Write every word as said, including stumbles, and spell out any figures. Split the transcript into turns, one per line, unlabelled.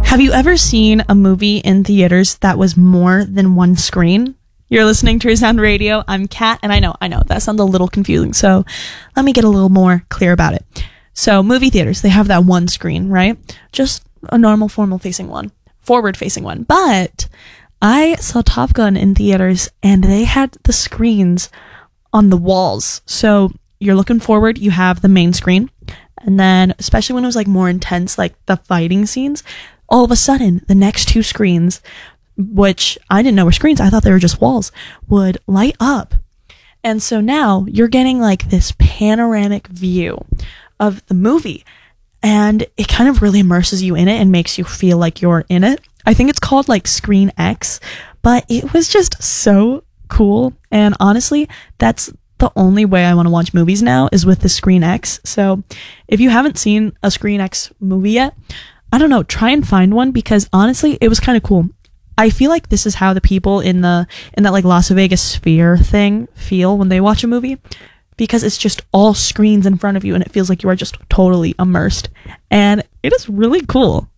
Have you ever seen a movie in theaters that was more than one screen? You're listening to Resound Radio. I'm Kat, and I know, I know, that sounds a little confusing, so let me get a little more clear about it. So, movie theaters, they have that one screen, right? Just a normal, formal-facing one, forward-facing one. But I saw Top Gun in theaters, and they had the screens on the walls. So, you're looking forward, you have the main screen, and then, especially when it was, like, more intense, like, the fighting scenes, all of a sudden, the next two screens, which I didn't know were screens, I thought they were just walls, would light up. And so now you're getting like this panoramic view of the movie, and it kind of really immerses you in it and makes you feel like you're in it. I think it's called like Screen X, but it was just so cool. And honestly, that's the only way I want to watch movies now is with the Screen X. So if you haven't seen a Screen X movie yet, I don't know, try and find one, because honestly, it was kind of cool. I feel like this is how the people in the in that like Las Vegas Sphere thing feel when they watch a movie, because it's just all screens in front of you and it feels like you are just totally immersed, and it is really cool.